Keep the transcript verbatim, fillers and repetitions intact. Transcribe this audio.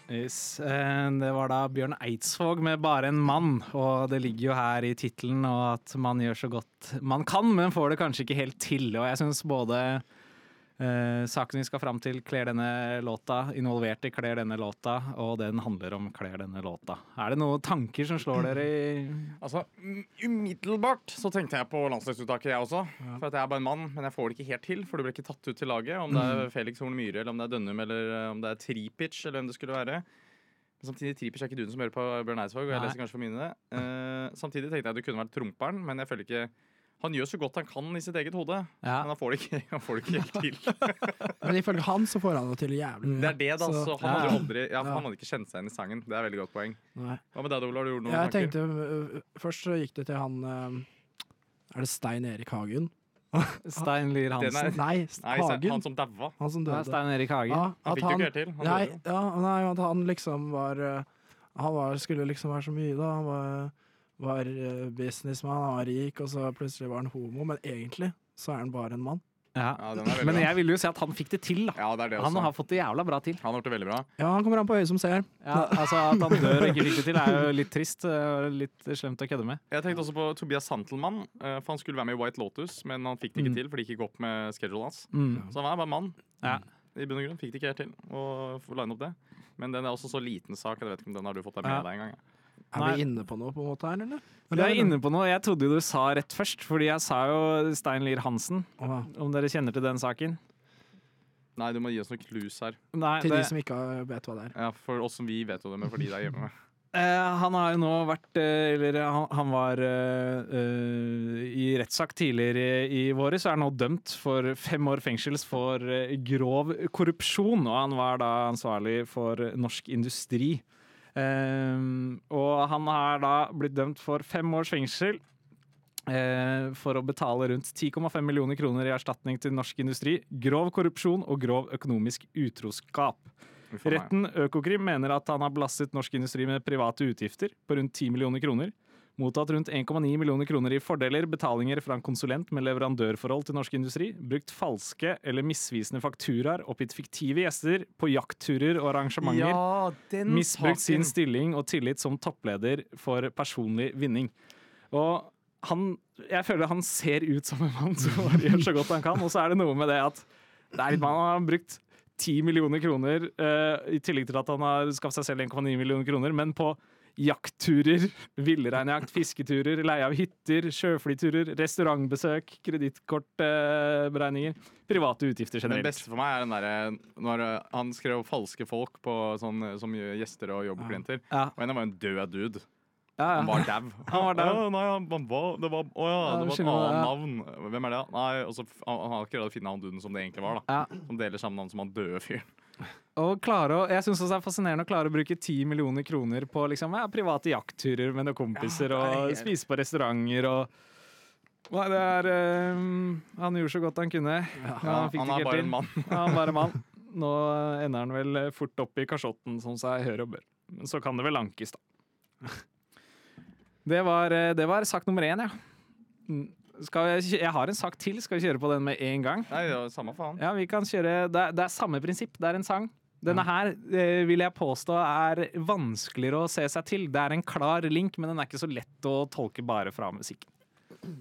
Yes. eh, Det var da Bjørn Eidsvåg med Bare en mann, og det ligger jo her i titlen og at man gjør så godt man kan, men får det kanskje ikke helt til. Og jeg synes både eh, saken vi skal fram til kler denne låta, involverte kler denne låta, og det den handler om kler denne låta. Er det noen tanker som slår dere i Altså, umiddelbart så tenkte jeg på landslagsuttaket, jeg også. For at jeg er bare en mann, men jeg får det ikke helt til, for det ble ikke tatt ut til laget. Om det er Felix Horn Myhre, eller om det er Dønnum, eller om det er Tripic, eller hvem det skulle være. Men samtidig, Tripic er ikke du som hører på Bjørn Eidsvåg, og jeg leser kanskje for mine. Uh, samtidig tenkte jeg at det kunne vært tromperen, men jeg føler ikke han gjør så godt han kan i sitt eget hode, ja. Men han får det ikke, han får det ikke helt til. Men ifølge han så får han det til jævlig mye. Det er det da, så, så han, ja. hadde aldri, ja, han hadde ikke kjent seg inn i sangen. Det er veldig godt poeng. Nei. Hva med deg, Ola? Har du gjort noen jeg tanker? tenkte, uh, først så gikk det til han uh, er det Stein Erik Hagen? Stein Lier Hansen? Nei, Hagen. Han som daua. Han som døde. Ja, Stein Erik Hagen. Ja, han fikk han, det ikke helt til. Han nei, ja, nei, at han liksom var uh, Han var, skulle liksom være så mye da. Han var var businessman, han var rik, og så plutselig var han homo, men egentlig så er han bare en mann. Ja. Ja, men jeg vil jo si at han fikk det til, da. Ja, det det han har fått det jævla bra til. Han har gjort det veldig bra. Ja, han kommer an på øyet som ser. Ja, altså At han dør og ikke fikk det til, er jo litt trist og litt slemt å kødde med. Jeg tenkte også på Tobias Santelmann, for han skulle være med i White Lotus, men han fikk det ikke mm. til, fordi det ikke gikk opp med schedulen hans. Mm. Så han var bare mann. Ja. I bunn og grunn fikk det ikke helt til å få line opp det. Men den er også så liten sak, jeg vet ikke om den har du fått deg med ja. deg en gang. Er vi inne på noe på en måte her, eller? Vi er inne på noe. Jeg trodde jo du sa rett først, fordi jeg sa jo Stein Lier Hansen. Aha. Om dere kjenner til den saken? Nei, du må gi oss noen clues her. Nei, til det... de som ikke vet hva det er. Ja, for oss som vi vet jo det, men for de der hjemme. Uh, han har jo nå vært uh, Eller han, han var uh, uh, i rettssak tidligere i våres, så er han nå dømt for fem år fengsels for uh, grov korrupsjon, og han var da ansvarlig for Norsk Industri. Uh, og han har da blitt dømt for fem års fengsel uh, for å betale rundt ti komma fem millioner kroner i erstatning til Norsk Industri, grov korrupsjon og grov økonomisk utroskap. Retten Økokrim mener at han har belastet Norsk Industri med private utgifter på rundt ti millioner kroner, mottatt rundt en komma ni millioner kroner i fordeler, betalinger fra en konsulent med leverandørforhold til Norsk Industri, brukt falske eller misvisende fakturaer, oppgitt fiktive gjester på jaktturer og arrangementer, ja, misbrukt sin stilling og tillit som toppleder for personlig vinning. Og han, jeg føler han ser ut som en mann som gjør så godt han kan, og så er det noe med det at det er litt man har brukt ti millioner kroner, uh, i tillegg til at han har skaffet seg selv en komma ni millioner kroner, men på jaktturer, villreinjakt, fisketurer, leie av hytter, sjøflyturer, restaurantbesøk, kredittkortberegninger, uh, private utgifter generelt. Den beste for meg er den der, når han skrev falske folk på sånn, som gjester og jobbklienter, ja. Og en var en død dude. Ja, ja. Han var dau. Han var dau. Ja, nei, han var, det var, å ja, det var et annet navn. Hvem er det? Nei, og så han, han har ikke greid å finne han duden som det egentlig var, da. Ja. Som deler samme navn som han døde fyren. Og klare å, jeg synes også det er fascinerende å klare å bruke ti millioner kroner på liksom, ja, private jaktturer med noen kompiser, ja, og spise på restauranter og nei, det er um, han gjorde så godt han kunne. Ja, han, han, han er bare en mann. Ja, han er bare en mann. Nå ender han vel fort opp i kasjotten, som seg hør og bør. Men så kan det vel ankes, da. Det var, det var sak nummer én, ja. Skal jeg, jeg har en sak til. Skal vi kjøre på den med en gang? Nei, det er samme faen. Ja, vi kan kjøre, det er, det er samme prinsipp. Det er en sang. Denne her eh, vil jeg påstå er vanskeligere å se seg til. Det er en klar link, men den er ikke så lett å tolke bare fra musikken.